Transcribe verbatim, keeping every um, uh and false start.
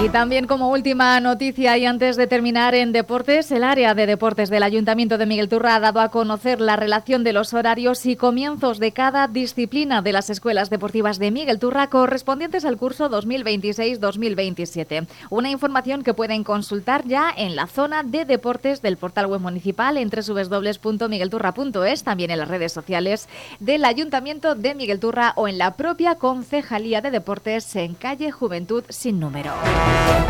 Y también como última noticia y antes de terminar en deportes, el área de deportes del Ayuntamiento de Miguelturra ha dado a conocer la relación de los horarios y comienzos de cada disciplina de las escuelas deportivas de Miguelturra correspondientes al curso dos mil veintiséis dos mil veintisiete. Una información que pueden consultar ya en la zona de deportes del portal web municipal en doble u doble u doble u punto miguelturra punto es, también en las redes sociales del Ayuntamiento de Miguelturra o en la propia Concejalía de Deportes en calle Juventud sin número.